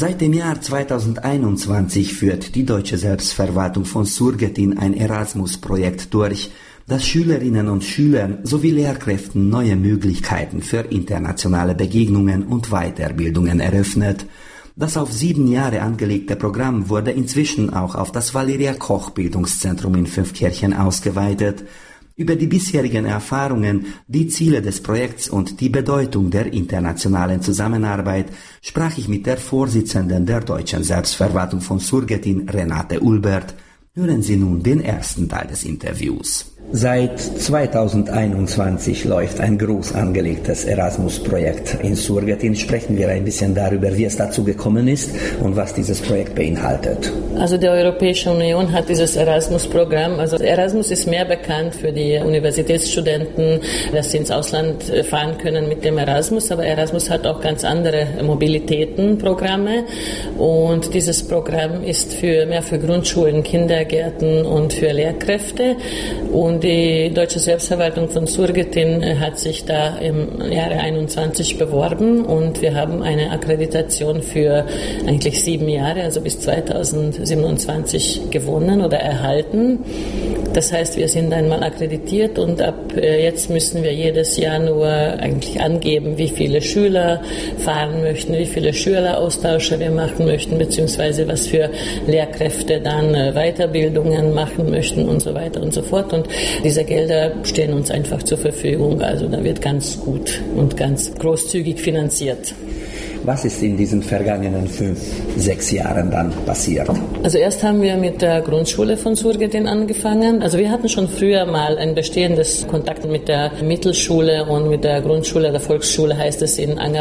Seit dem Jahr 2021 führt die Deutsche Selbstverwaltung von Surgetin ein Erasmus-Projekt durch, das Schülerinnen und Schülern sowie Lehrkräften neue Möglichkeiten für internationale Begegnungen und Weiterbildungen eröffnet. Das auf 7 Jahre angelegte Programm wurde inzwischen auch auf das Valeria-Koch-Bildungszentrum in Fünfkirchen ausgeweitet. Über die bisherigen Erfahrungen, die Ziele des Projekts und die Bedeutung der internationalen Zusammenarbeit sprach ich mit der Vorsitzenden der Deutschen Selbstverwaltung von Surgetin, Renate Ulbert. Hören Sie nun den ersten Teil des Interviews. Seit 2021 läuft ein groß angelegtes Erasmus-Projekt in Surgetin. Sprechen wir ein bisschen darüber, wie es dazu gekommen ist und was dieses Projekt beinhaltet. Also die Europäische Union hat dieses Erasmus-Programm. Also Erasmus ist mehr bekannt für die Universitätsstudenten, dass sie ins Ausland fahren können mit dem Erasmus. Aber Erasmus hat auch ganz andere Mobilitätenprogramme. Und dieses Programm ist mehr für Grundschulen, Kindergärten und für Lehrkräfte. Und die Deutsche Selbstverwaltung von Surgetin hat sich da im Jahre 21 beworben und wir haben eine Akkreditation für eigentlich 7 Jahre, also bis 2027 gewonnen oder erhalten. Das heißt, wir sind einmal akkreditiert und ab jetzt müssen wir jedes Jahr nur eigentlich angeben, wie viele Schüler fahren möchten, wie viele Schüleraustausche wir machen möchten, beziehungsweise was für Lehrkräfte dann Weiterbildungen machen möchten und so weiter und so fort. Und diese Gelder stehen uns einfach zur Verfügung. Also da wird ganz gut und ganz großzügig finanziert. Was ist in diesen vergangenen 5-6 Jahren dann passiert? Also erst haben wir mit der Grundschule von Surgetin angefangen. Also wir hatten schon früher mal ein bestehendes Kontakt mit der Mittelschule und mit der Grundschule, der Volksschule heißt es in